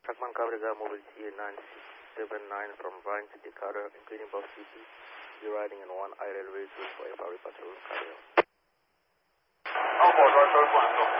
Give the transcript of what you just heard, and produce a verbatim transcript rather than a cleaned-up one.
Trackman Cabrera Mobility nine six seven nine from Vine to Decatur, including Buff City. You're riding in one idle race for F R A patrol carrier. Oh, board, right,